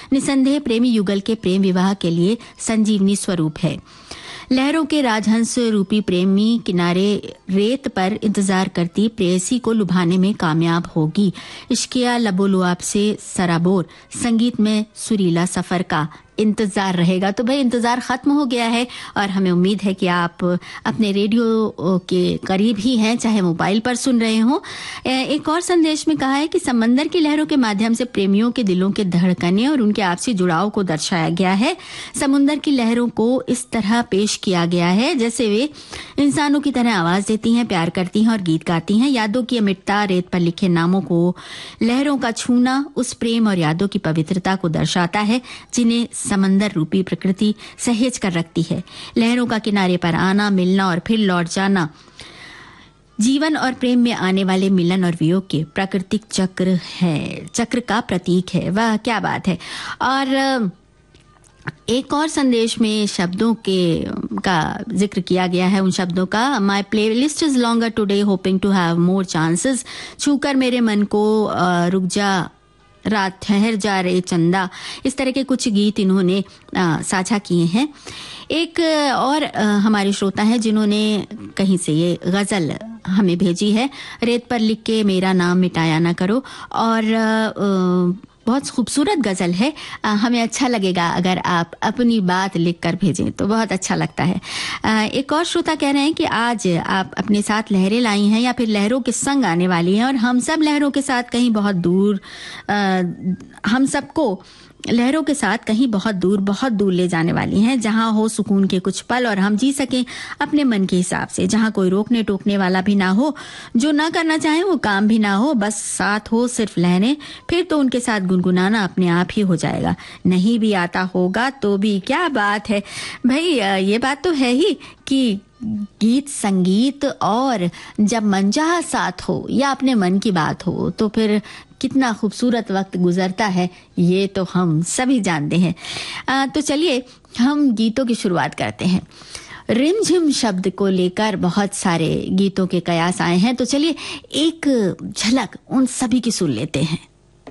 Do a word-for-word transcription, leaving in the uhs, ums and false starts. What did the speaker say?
निसंदेह प्रेमी युगल के प्रेम विवाह के लिए संजीवनी स्वरूप है। लहरों के राजहंस रूपी प्रेमी किनारे रेत पर इंतजार करती प्रेयसी को लुभाने में कामयाब होगी। इश्किया लबोलुआब से सराबोर संगीत में सुरीला सफर का इंतजार रहेगा। तो भाई इंतजार खत्म हो गया है और हमें उम्मीद है कि आप अपने रेडियो के करीब ही हैं, चाहे मोबाइल पर सुन रहे हो। एक और संदेश में कहा है कि समंदर की लहरों के माध्यम से प्रेमियों के दिलों के धड़कने और उनके आपसी जुड़ाव को दर्शाया गया है। समुंदर की लहरों को इस तरह पेश किया गया है जैसे वे इंसानों की तरह आवाज देती हैं, प्यार करती हैं और गीत गाती हैं। यादों की अमिटता, रेत पर लिखे नामों को लहरों का छूना उस प्रेम और यादों की पवित्रता को दर्शाता है जिन्हें समंदर रूपी प्रकृति सहेज कर रखती है। लहरों का किनारे पर आना, मिलना और फिर लौट जाना जीवन और प्रेम में आने वाले मिलन और वियोग के प्राकृतिक चक्र है, चक्र का प्रतीक है। वाह क्या बात है। और एक और संदेश में शब्दों के का जिक्र किया गया है, उन शब्दों का, my play list is longer today hoping to have more chances, छूकर मेरे मन को रुक जा रात ठहर जा रे चंदा। इस तरह के कुछ गीत इन्होंने साझा किए हैं। एक और आ, हमारे श्रोता हैं जिन्होंने कहीं से ये गजल हमें भेजी है, रेत पर लिख के मेरा नाम मिटाया ना करो। और आ, बहुत खूबसूरत गजल है। आ, हमें अच्छा लगेगा अगर आप अपनी बात लिखकर भेजें तो बहुत अच्छा लगता है। आ, एक और श्रोता कह रहे हैं कि आज आप अपने साथ लहरें लाई हैं या फिर लहरों के संग आने वाली हैं और हम सब लहरों के साथ कहीं बहुत दूर, आ, हम सबको लहरों के साथ कहीं बहुत दूर बहुत दूर ले जाने वाली हैं, जहां हो सुकून के कुछ पल और हम जी सकें अपने मन के हिसाब से, जहां कोई रोकने टोकने वाला भी ना हो, जो ना करना चाहे वो काम भी ना हो, बस साथ हो सिर्फ लहरें। फिर तो उनके साथ गुनगुनाना अपने आप ही हो जाएगा, नहीं भी आता होगा तो भी क्या बात है। भाई ये बात तो है ही कि गीत संगीत और जब मनचाहा साथ हो या अपने मन की बात हो तो फिर कितना खूबसूरत वक्त गुजरता है, ये तो हम सभी जानते हैं। आ, तो चलिए हम गीतों की शुरुआत करते हैं। रिमझिम शब्द को लेकर बहुत सारे गीतों के कयास आए हैं, तो चलिए एक झलक उन सभी की सुन लेते हैं।